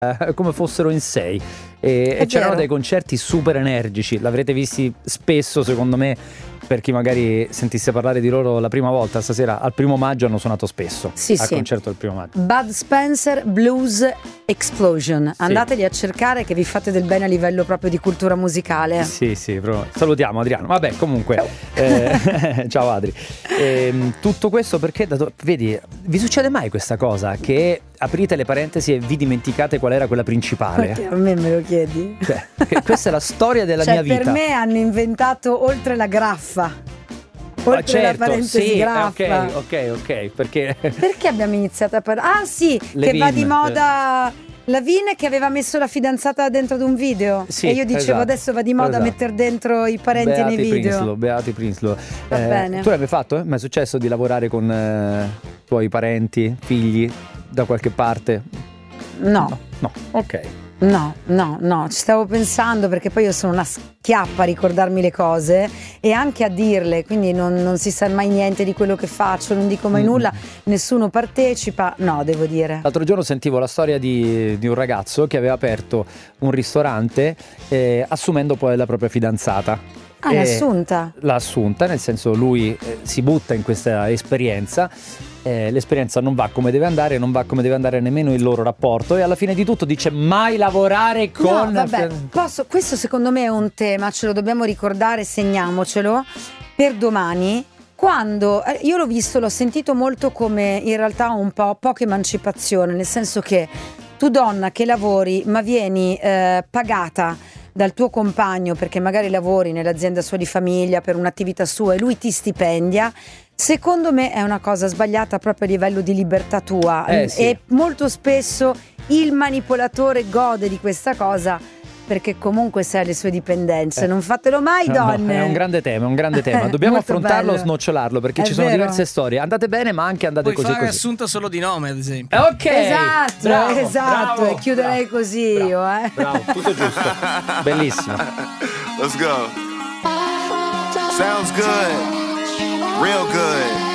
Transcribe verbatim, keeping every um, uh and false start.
eh, come fossero in sei. E, e c'erano dei concerti super energici, l'avrete visti spesso secondo me, per chi magari sentisse parlare di loro la prima volta. Stasera al primo maggio hanno suonato spesso, sì, al sì. concerto del primo maggio. Bud Spencer Blues Explosion, sì. Andateli a cercare che vi fate del bene a livello proprio di cultura musicale. Sì sì, proprio. Salutiamo Adriano. Vabbè, comunque ciao, eh, ciao Adri. Eh, tutto questo perché, dato, vedi, vi succede mai questa cosa che aprite le parentesi e vi dimenticate qual era quella principale? Perché a me me lo chiedi? Cioè, questa è la storia della cioè, mia vita. Per me hanno inventato oltre la graffa, oltre ah, certo, la parentesi sì, graffa. ok, ok, ok, perché perché abbiamo iniziato a parlare? Ah sì, Le che va Vin, di moda Lavigne che aveva messo la fidanzata dentro ad un video, sì, e io dicevo esatto, adesso va di moda esatto. mettere dentro i parenti Beati nei video. Prinslow, Beati Prinslow. Va eh, bene. Tu l'hai mai fatto? Eh? Ma è successo di lavorare con eh, tuoi parenti, figli da qualche parte? No. No, no, ok. No, no, no, ci stavo pensando perché poi io sono una schiappa a ricordarmi le cose e anche a dirle, quindi non, non si sa mai niente di quello che faccio, non dico mai mm. nulla, nessuno partecipa, no, devo dire. L'altro giorno sentivo la storia di, di un ragazzo che aveva aperto un ristorante eh, assumendo poi la propria fidanzata. Ah, l'ha assunta? L'ha assunta, nel senso lui eh, si butta in questa esperienza. Eh, l'esperienza non va come deve andare, non va come deve andare nemmeno il loro rapporto, e alla fine di tutto dice mai lavorare con... No, vabbè, posso, questo secondo me è un tema, ce lo dobbiamo ricordare, segniamocelo per domani, quando eh, io l'ho visto, l'ho sentito molto come in realtà un po' poca emancipazione, nel senso che tu donna che lavori ma vieni eh, pagata dal tuo compagno perché magari lavori nell'azienda sua di famiglia per un'attività sua e lui ti stipendia. Secondo me è una cosa sbagliata proprio a livello di libertà tua, eh, sì. E molto spesso il manipolatore gode di questa cosa perché comunque sai le sue dipendenze. Eh. Non fatelo mai, donne. No, è un grande tema, è un grande tema. Dobbiamo affrontarlo, bello. Snocciolarlo, perché è ci sono vero. diverse storie. Andate bene, ma anche andate Puoi così fare così. assunta solo di nome, ad esempio. Eh, ok. Esatto, bravo, esatto. Bravo, e chiuderei bravo, così bravo, io, eh. Bravo, tutto giusto. Bellissimo. Let's go. Sounds good. Real good.